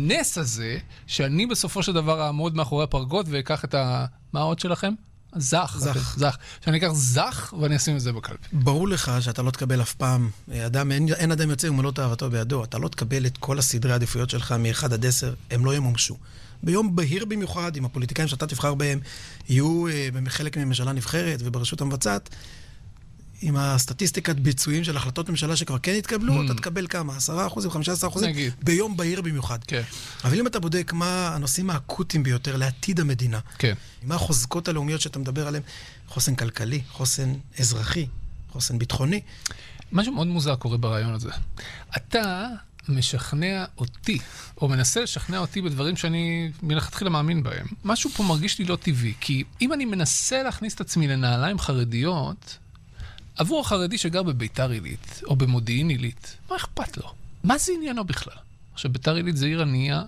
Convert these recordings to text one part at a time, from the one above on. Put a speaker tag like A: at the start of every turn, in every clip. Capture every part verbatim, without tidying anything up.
A: הנס הזה, שאני בסופו של דבר אעמוד מאחורי הפרגות ואקח את ה... מה העוד שלכם? זך.
B: זך.
A: זך. שאני אקח זך ואני אשים את זה בקלפי.
B: ברור לך שאתה לא תקבל אף פעם, אדם, אין, אין אדם יוצא ומלוא תאוותו בידו, אתה לא תקבל את כל הסדרי העדיפויות שלך מ-אחד עד עשר, הם לא ימומשו. ביום בהיר במיוחד, עם הפוליטיקאים שאתה תבחר בהם, יהיו אה, חלק מממשלה נבחרת וברשות המבצעת, עם הסטטיסטיקת ביצועים של החלטות ממשלה שכבר כן התקבלו, mm. אתה תקבל כמה? עשרה אחוזים, חמישה עשר אחוזים, ביום בהיר במיוחד. כן. אבל אם אתה בודק מה הנושאים האקוטיים ביותר לעתיד המדינה, כן. מה החוזקות הלאומיות שאתה מדבר עליהן, חוסן כלכלי, חוסן אזרחי, חוסן ביטחוני.
A: משהו מאוד מוזר קורה ברעיון הזה. אתה משכנע אותי, או מנסה לשכנע אותי בדברים שאני מלכתחילה מאמין בהם. משהו פה מרגיש לי לא טבעי, כי אם אני מנסה להכניס את עצמי לנעליים חרדיות, עבור החרדי שגר בביתר עילית, או במודיעין עילית, מה אכפת לו? מה זה עניינו בכלל? עכשיו, ביתר עילית זה עיר ענייה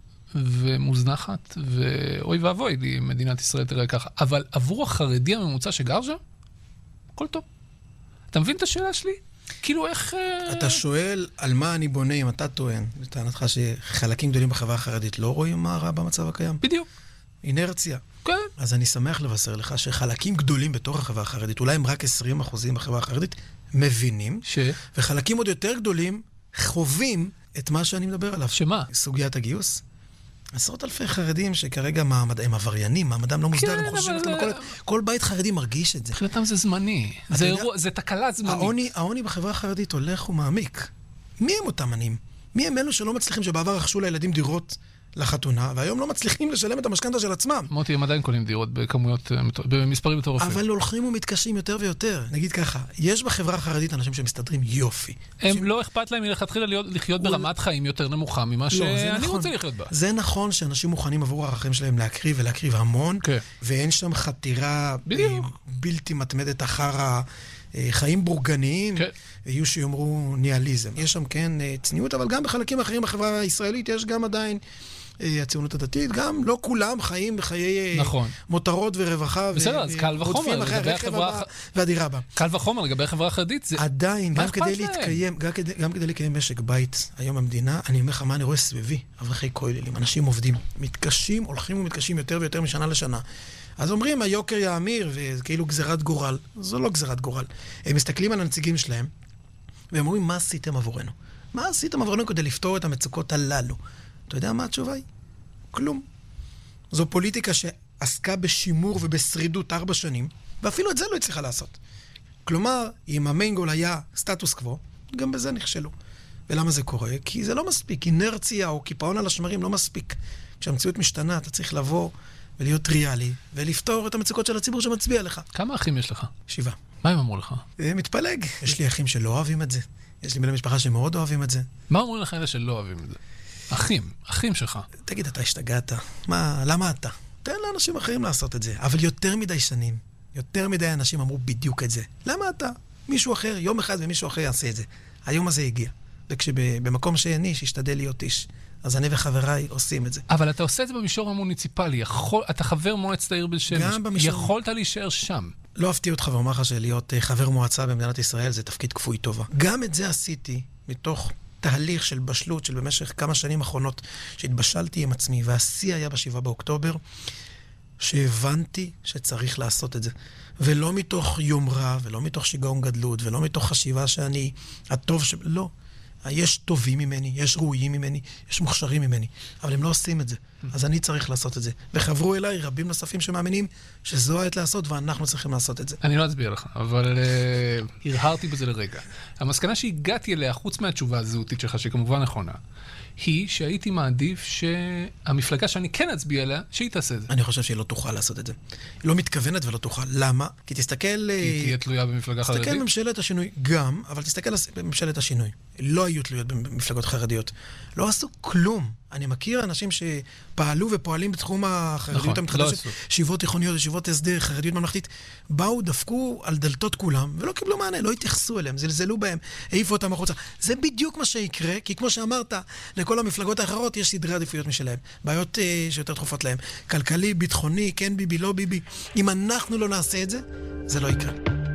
A: ומוזנחת, ואוי ואבוי לי, מדינת ישראל תראה ככה. אבל עבור החרדי הממוצע שגר שם, הכל טוב. אתה מבין את השאלה שלי? כאילו איך...
B: אתה שואל על מה אני בונה אם אתה טוען, לטענתך שחלקים גדולים בחברה החרדית לא רואים מה רע במצב הקיים?
A: בדיוק.
B: אינרציה.
A: כן.
B: אז אני שמח לבשר לך שחלקים גדולים בתוך החברה החרדית, אולי הם רק עשרים אחוזים בחברה החרדית, מבינים,
A: ש...
B: וחלקים עוד יותר גדולים חווים את מה שאני מדבר עליו.
A: שמה?
B: סוגיית הגיוס. עשרות אלפי חרדים שכרגע מעמד, הם עבריינים, מעמדם לא מוסדר,
A: כן,
B: הם חושבים
A: אבל...
B: כל, כל בית חרדי מרגיש את זה.
A: מבחינתם זה זמני. זה, יודע, אירוע, זה תקלה זמנית.
B: העוני, העוני בחברה החרדית הולך ומעמיק. מי הם אותם עניים? מי הם אלו שלא מצליחים, שבעבר רכשו לילדים דירות לחתונה, והיום לא מצליחים לשלם את המשכנתה של עצמם?
A: מוטי, הם עדיין קונים דירות בכמויות, במספרים מטורפים.
B: אבל הולכים ומתקשים יותר ויותר. נגיד ככה, יש בחברה החרדית אנשים שמסתדרים יופי.
A: הם ש... לא אכפת להם מלכתחילה לחיות ברמת חיים יותר נמוכה ממה שאני רוצה לחיות בה.
B: זה נכון שאנשים מוכנים עבור הערכים שלהם להקריב ולהקריב המון, ואין שם חתירה בלתי מתמדת אחר חיים בורגניים, ויהיו שיאמרו ניאליזם. יש שם כן צניעות, אבל גם בחלקים אחרים בחברה הישראלית יש גם עדיין הציונות הדתית, גם לא כולם חיים בחיי
A: נכון.
B: מותרות ורווחה.
A: בסדר, אז קל וחומר לגבי החברה
B: והדירה בה.
A: קל וחומר לגבי החברה החרדית. זה...
B: עדיין, גם כדי להתקיים, גם כדי, גם כדי לקיים משק בית היום במדינה, אני אומר לך מה אני רואה סביבי, אברכי כוללים, אנשים עובדים, מתקשים, הולכים ומתקשים יותר ויותר משנה לשנה. אז אומרים, היוקר יאמיר, וכאילו גזירת גורל. זו לא גזירת גורל. הם מסתכלים על הנציגים שלהם, והם אומרים, מה עשיתם עבורנו? מה עשיתם עבורנו כדי לפתור את המצוקות הללו? אתה יודע מה התשובה היא? כלום. זו פוליטיקה שעסקה בשימור ובשרידות ארבע שנים, ואפילו את זה לא הצליחה לעשות. כלומר, אם המיינגול היה סטטוס קוו, גם בזה נכשלו. ולמה זה קורה? כי זה לא מספיק. אינרציה או קיפאון על השמרים לא מספיק. כשהמציאות משתנה, אתה צריך לבוא ולהיות ריאלי, ולפתור את המצוקות של הציבור שמצביע לך.
A: כמה אחים יש לך?
B: שבעה.
A: מה הם אמרו לך?
B: מתפלג. יש לי אחים שלא אוהבים את זה. יש לי בני משפחה שמאוד אוהבים את זה.
A: מה אומרים לך אלה שלא אוהבים את זה? אחים, אחים שלך.
B: תגיד, אתה השתגעת. מה, למה אתה? תן לאנשים אחרים לעשות את זה. אבל יותר מדי שנים, יותר מדי אנשים אמרו בדיוק את זה. למה אתה? מישהו אחר, יום אחד ומישהו אחר יעשה את זה. היום הזה הגיע. וכשבמקום שאיני, שישתדל להיות איש. אז אני וחבריי עושים את זה.
A: אבל אתה עושה את זה במישור המוניציפלי. יכול, אתה חבר מועצת העיר בן שמש.
B: גם במישור...
A: יכולת להישאר שם.
B: לא אפתיע אותך ואומר לך שלהיות חבר מועצה במדינת ישראל זה תפקיד כפוי טובה. גם את זה עשיתי מתוך תהליך של בשלות של במשך כמה שנים אחרונות שהתבשלתי עם עצמי, והשיא היה בשבעה באוקטובר, שהבנתי שצריך לעשות את זה. ולא מתוך יומרה, ולא מתוך שיגעון גדלות, ולא מתוך חשיבה שאני הטוב ש... לא. יש טובים ממני, יש ראויים ממני, יש מוכשרים ממני, אבל הם לא עושים את זה. אז אני צריך לעשות את זה. וחברו אליי רבים נוספים שמאמינים שזו העת לעשות, ואנחנו צריכים לעשות את זה.
A: אני לא אצביע לך, אבל uh, הרהרתי בזה לרגע. המסקנה שהגעתי אליה, חוץ מהתשובה הזהותית שלך, שכמובן נכונה, היא שהייתי מעדיף שהמפלגה שאני כן אצביע אליה, שהיא תעשה את זה.
B: אני חושב שהיא לא תוכל לעשות את זה. היא לא מתכוונת ולא תוכל. למה? כי תסתכל...
A: היא תהיה תלויה במפלגה חרדית?
B: תסתכל בממשלת השינוי גם, אבל תסתכל בממשלת השינוי. לא היו תלויות במפלגות חרדיות. לא עשו כלום. אני מכיר אנשים שפעלו ופועלים בתחום החרדיות המתחדשת, ישיבות תיכוניות, ישיבות הסדר, חרדיות ממלכתית, באו, דפקו על דלתות כולם, ולא קיבלו מענה, לא התייחסו אליהם, זלזלו בהם, העיפו אותם החוצה. זה בדיוק מה שיקרה, כי כמו שאמרת, לכל המפלגות האחרות יש סדרי עדיפויות משלהם, בעיות אה, שיותר דחופות להם, כלכלי, ביטחוני, כן ביבי, לא ביבי. אם אנחנו לא נעשה את זה, זה לא יקרה.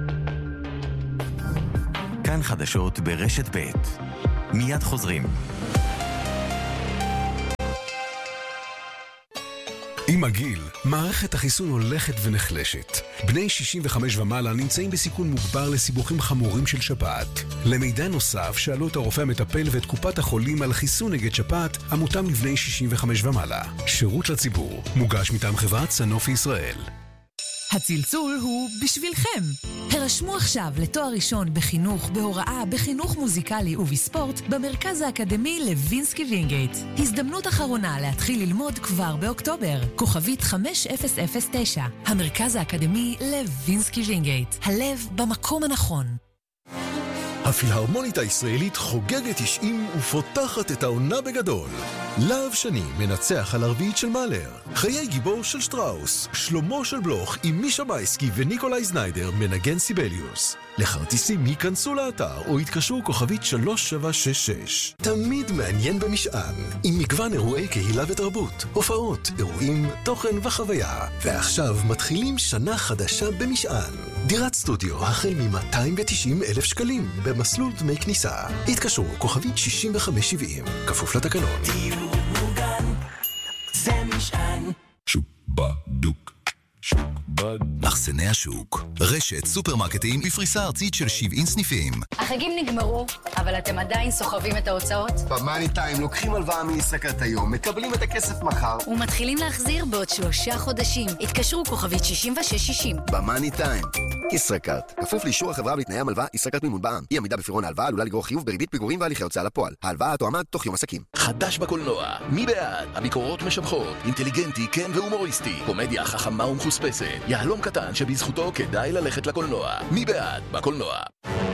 C: כאן חדשות ברשת ב' מיד חוזרים. עם הגיל, מערכת החיסון הולכת ונחלשת. בני שישים וחמש ומעלה נמצאים בסיכון מוגבר לסיבוכים חמורים של שפעת. למידע נוסף, שאלו את הרופא המטפל ואת קופת החולים על חיסון נגד שפעת, המותאם לבני שישים וחמש ומעלה. שירות לציבור, מוגש מטעם חברת סנופי ישראל.
D: הצלצול הוא בשבילכם. הרשמו עכשיו לתואר ראשון בחינוך, בהוראה, בחינוך מוזיקלי ובספורט במרכז האקדמי לוינסקי וינגייט. הזדמנות אחרונה להתחיל ללמוד כבר באוקטובר. כוכבית חמש אפס אפס תשע. המרכז האקדמי לוינסקי וינגייט. הלב במקום הנכון.
E: הפילהרמונית הישראלית חוגגת תשעים ופותחת את העונה בגדול. להב שני מנצח על הרביעית של מאלר. חיי גיבור של שטראוס. שלמה של בלוך עם מישה מייסקי וניקולאי זניידר מנגן סיבליוס. לכרטיסים ייכנסו לאתר או יתקשרו כוכבית שלוש שבע שש שש. תמיד מעניין במשען. עם מגוון אירועי קהילה ותרבות, הופעות, אירועים, תוכן וחוויה. ועכשיו מתחילים שנה חדשה במשען. דירת סטודיו החל מ-מאתיים ותשעים אלף שקלים במסלול דמי כניסה. התקשרו כוכבית שישים וחמש שבעים. כפוף לתקנון.
F: דיור מוגן, זה משען.
E: שוק בדוק. שוק בד... מחסני השוק. רשת סופרמרקטים בפריסה ארצית של שבעים סניפים.
G: החגים נגמרו, אבל אתם עדיין סוחבים את ההוצאות?
H: במאני טיים לוקחים הלוואה מישראכרט היום, מקבלים את הכסף מחר.
G: ומתחילים להחזיר בעוד שלושה חודשים. התקשרו כוכבית שישים ושש שישים.
H: במאני טיים. ישראכרט. כפוף לאישור החברה ולתנאי המלוואה, ישראכרט מימון בע"מ. אי עמידה בפירעון ההלוואה עלולה לגרור חיוב בריבית פיגורים והליכי הוצאה לפועל. ההלוואה תואמה תוך יום עסקים.
E: חדש בקולנוע. מי בעד? הביקורות משבחות. אינטליגנטי, כן והומוריסטי. קומדיה חכמה ומחוספסת. יהלום קטן שבזכותו כדאי ללכת לקולנוע. מי בעד? בקולנוע.